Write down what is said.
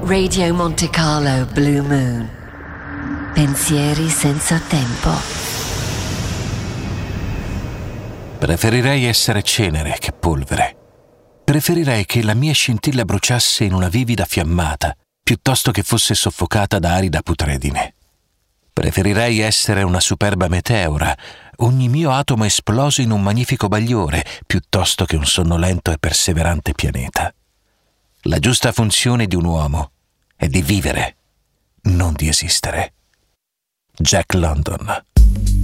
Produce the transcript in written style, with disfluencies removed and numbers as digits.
Radio Monte Carlo Blue Moon. Pensieri senza tempo. Preferirei essere cenere che polvere. Preferirei che la mia scintilla bruciasse in una vivida fiammata, piuttosto che fosse soffocata da arida putredine. Preferirei essere una superba meteora, ogni mio atomo esploso in un magnifico bagliore, piuttosto che un sonnolento e perseverante pianeta. La giusta funzione di un uomo è di vivere, non di esistere. Jack London.